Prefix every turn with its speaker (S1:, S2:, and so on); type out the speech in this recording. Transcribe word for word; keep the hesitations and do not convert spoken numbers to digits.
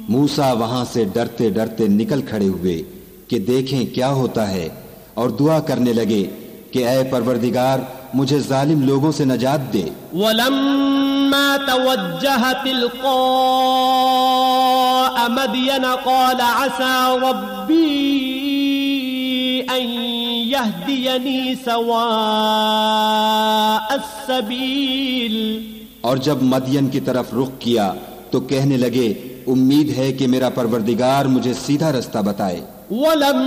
S1: मूसा वहां से डरते डरते निकल खड़े हुए कि देखें क्या होता है, और दुआ करने लगे कि ऐ परवरदिगार मुझे जालिम लोगों से नजात दे।
S2: वलम्मा तवज्जह तिल्क़ा मदयन क़ाल असा रब्बी अन यहदियनी सवाअस सबील।
S1: और जब मदियन की तरफ रुख किया तो कहने लगे उम्मीद है कि मेरा परवरदिगार मुझे सीधा रास्ता बताए।
S2: वलम